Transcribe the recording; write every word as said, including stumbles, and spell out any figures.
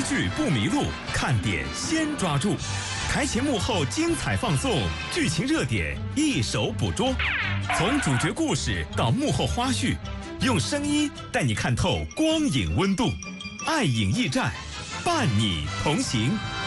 剧不迷路，看点先抓住。台前幕后精彩放送，剧情热点一手捕捉。从主角故事到幕后花絮，用声音带你看透光影温度。爱影驿站，伴你同行。